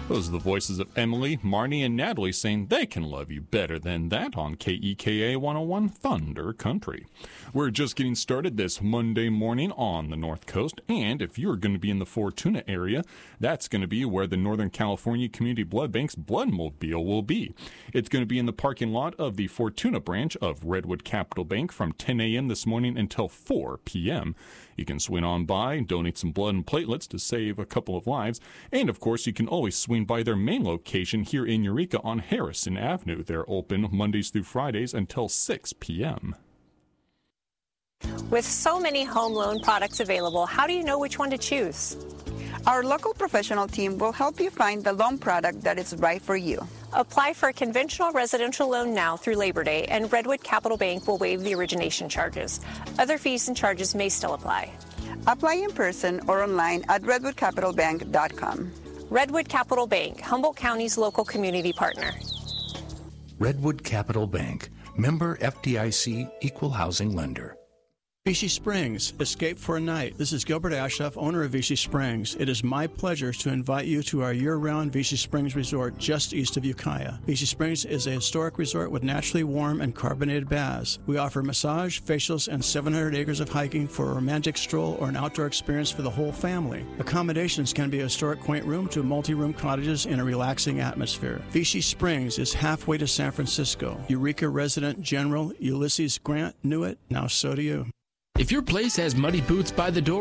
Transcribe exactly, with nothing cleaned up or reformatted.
Those are the voices of Emily, Marnie, and Natalie saying they can love you better than that on K E K A one oh one Thunder Country. We're just getting started this Monday morning on the North Coast, and if you're going to be in the Fortuna area, that's going to be where the Northern California Community Blood Bank's Bloodmobile will be. It's going to be in the parking lot of the Fortuna branch of Redwood Capital Bank from ten a.m. this morning until four p.m. You can swing on by, donate some blood and platelets to save a couple of lives, and of course you can always swing by their main location here in Eureka on Harrison Avenue. They're open Mondays through Fridays until six p.m. With so many home loan products available, how do you know which one to choose? Our local professional team will help you find the loan product that is right for you. Apply for a conventional residential loan now through Labor Day, and Redwood Capital Bank will waive the origination charges. Other fees and charges may still apply. Apply in person or online at redwood capital bank dot com. Redwood Capital Bank, Humboldt County's local community partner. Redwood Capital Bank, member F D I C, equal housing lender. Vichy Springs, escape for a night. This is Gilbert Ashoff, owner of Vichy Springs. It is my pleasure to invite you to our year-round Vichy Springs resort just east of Ukiah. Vichy Springs is a historic resort with naturally warm and carbonated baths. We offer massage, facials, and seven hundred acres of hiking for a romantic stroll or an outdoor experience for the whole family. Accommodations can be a historic quaint room to multi-room cottages in a relaxing atmosphere. Vichy Springs is halfway to San Francisco. Eureka resident General Ulysses Grant knew it. Now so do you. If your place has muddy boots by the door,